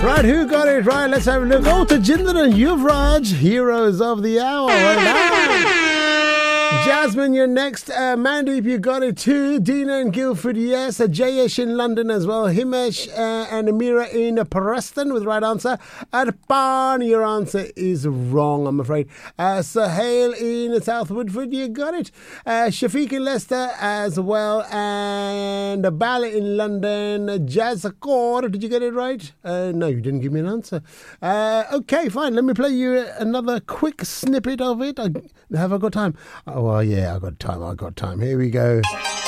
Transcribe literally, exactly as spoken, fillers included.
Right, who got it right? Let's have a look. Oh, Tajinder and Yuvraj, heroes of the hour. Well done. Jasmine, you're next. Uh, Mandeep, you got it too. Dina and Guildford, yes. Uh, Jayesh in London as well. Himesh uh, and Amira in uh, Preston with the right answer. Arpan, your answer is wrong, I'm afraid. Uh, Sahel in South Woodford, you got it. Uh, Shafiq in Leicester as well. And Bala in London. Jazzakor, did you get it right? Uh, no, you didn't give me an answer. Uh, okay, fine. Let me play you another quick snippet of it. I, have I got time? Oh, well, yeah, I got time. I got time. Here we go.